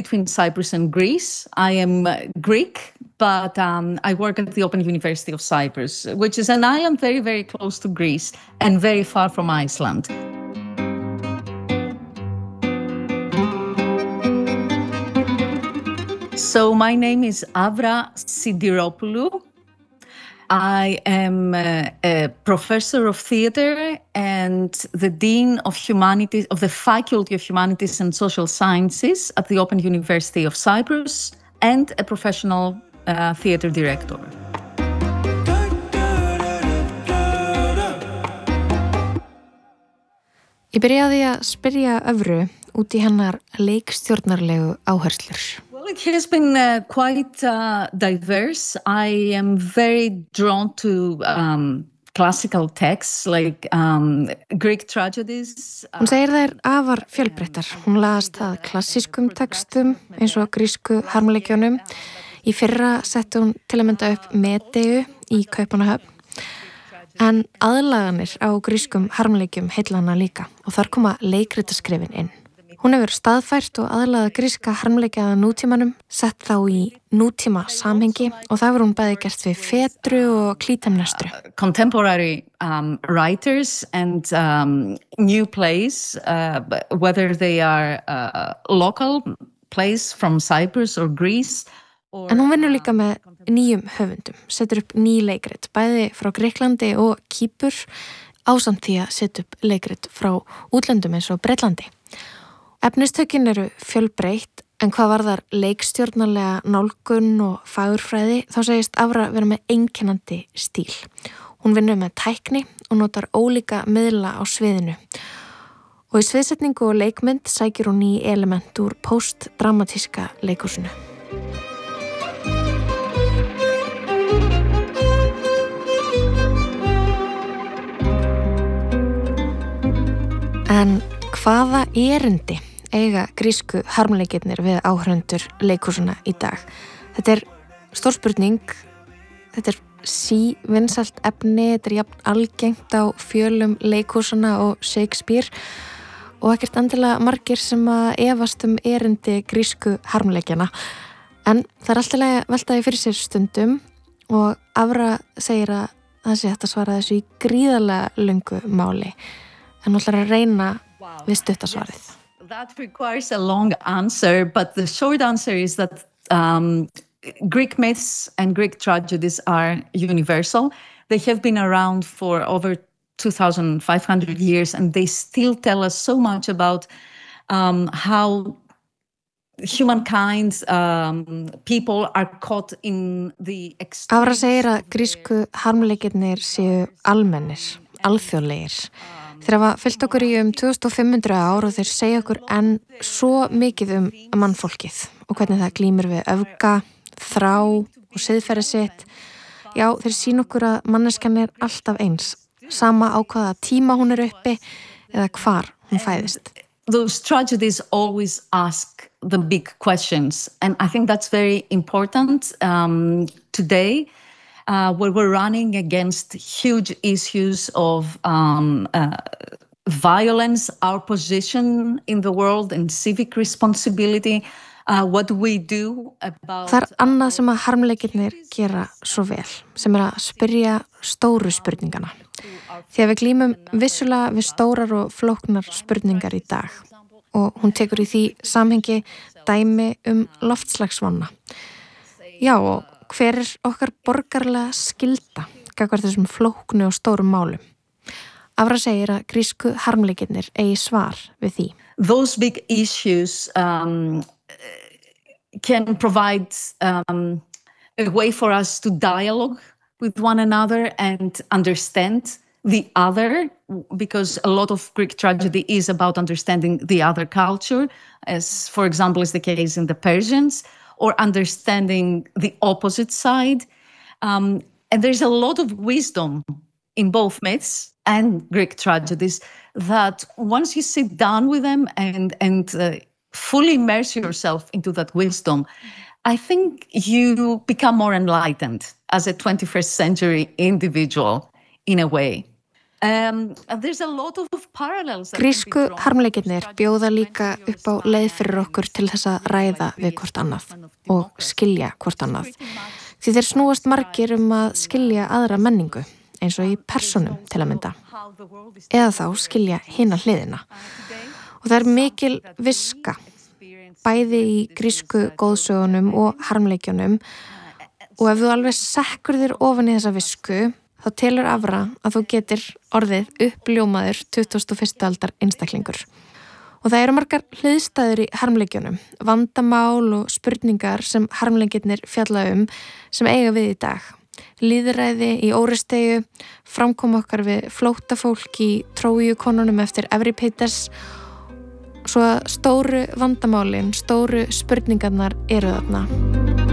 between Cyprus and Greece. I am Greek, but I work at the Open University of Cyprus, and I am very, very close to Greece and very far from Iceland. So my name is Avra Sidiropoulou. I am a professor of theater and the Dean of Humanities, of the Faculty of Humanities and Social Sciences at the Open University of Cyprus, and a professional theater director. Ég byrjaði að spyrja Övru út í hennar leikstjórnarlegu áherslur. Well, it has been quite diverse. I am very drawn to classical texts like Greek tragedies. Hún segir þær afar fjölbreyttar. Hún laðast að klassískum textum eins og grísku harmleikjunum. Í fyrra setti hún til að mynda upp Medeu í Kaupmannahöfn. En aðlaganir á grískum harmleikjum heilla hana líka og þar koma leikritaskrifin inn. Hún hefur staðfært og aðlagað gríska harmleikjaða nútímanum, sett þá í nútíma samhengi og það hefur hún bæði gert við Fedru og Klítemnestru. Contemporary writers and new plays, whether they are local plays from Cyprus or Greece. En hún vinnur líka með nýjum höfundum, setur upp ný leikrit, bæði frá Grikklandi og Kýpur, ásamt því að setja upp leikrit frá útlöndum eins og Bretlandi. Efnistökin eru fjölbreytt, en hvað varðar leikstjórnarlega nálgun og fagurfræði, þá segist Avra vera með einkennandi stíl. Hún vinnur með tækni og notar ólíka miðla á sviðinu. Og í sviðsetningu og leikmynd sækir hún í element úr postdramatíska leikhúsinu. En hvaða erindi eiga grísku harmleikirnir við áhorfendur leikhúsuna í dag? Þetta er stór spurning, þetta er sívinsælt efni, þetta er jafn algengt á fjölum leikhúsuna og Shakespeare og ekkert endilega margir sem að efast erindi grísku harmleikjana. En það er alltaf að velta því fyrir sér stundum og Avra segir að það sé hægt að svara þessu í gríðarlega löngu máli. En hún ætlar að reyna við stuttasvarið. That requires a long answer, but the short answer is that Greek myths and Greek tragedies are universal. They have been around for over 2,500 years, and they still tell us so much about how humankind, people are caught in the extreme. Avra segir að grísku harmleikirnir séu almennir, alþjóðlegir. Þeir hafa fylgt okkur í 2500 ár og þeir segja okkur enn svo mikið mannfólkið og hvernig það glímir við öfga, þrá og siðferði sitt. Já, þeir sýna okkur að manneskjan er alltaf eins, sama á hvaða tíma hún er uppi eða hvar hún fæðist. Those tragedies always ask the big questions, and I think that's very important today. Where we're running against huge issues of violence, our position in the world and civic responsibility, what do we do about... Það er annað sem að harmleikirnir gera svo vel, sem er að spyrja stóru spurningana. Þegar við glímum vissulega við stórar og flóknar spurningar í dag og hún tekur í því samhengi dæmi loftslagsvána. Já, og hver er okkar borgarlega skylda gagnvart þessum flóknu og stórum málum? Avra segir að grísku harmleikirnir eigi svar við því. Those big issues can provide a way for us to dialogue with one another and understand the other, because a lot of Greek tragedy is about understanding the other culture, as, for example, is the case in the Persians, or understanding the opposite side. And there's a lot of wisdom in both myths and Greek tragedies that once you sit down with them and fully immerse yourself into that wisdom, I think you become more enlightened as a 21st century individual in a way. There's a lot of parallels. Grísku harmleikirnir bjóða líka upp á leið fyrir okkur til þess að ræða við hvort annað og skilja hvort annað. Því þeir snúast margir að skilja aðra menningu, eins og í persónum til að mynda. Eða þá skilja hina hliðina. Og það er mikil viska, bæði í grísku góðsögunum og harmleikjunum. Og ef þú alveg sekkur þér ofan í þessa visku, þá telur afra að þú getir orðið uppljómaður 21. aldar einstaklingur. Og það eru margar hliðstæður í harmleikjunum, vandamál og spurningar sem harmleikirnir fjalla sem eiga við í dag. Lýðræði í óristegju, framkom okkar við flóttafólk í Trójukonunum eftir Evripídes, svo að stóru vandamálin, stóru spurningarnar eru þarna.